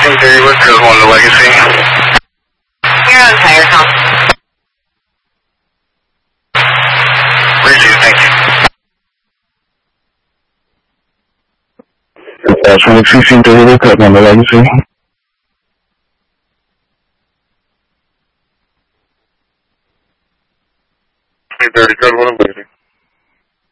Terry, what's code 1 to Legacy? You're on tire call. Received, thank you. Traffic 1630, code 1 to Legacy. 330, code 1 to Legacy.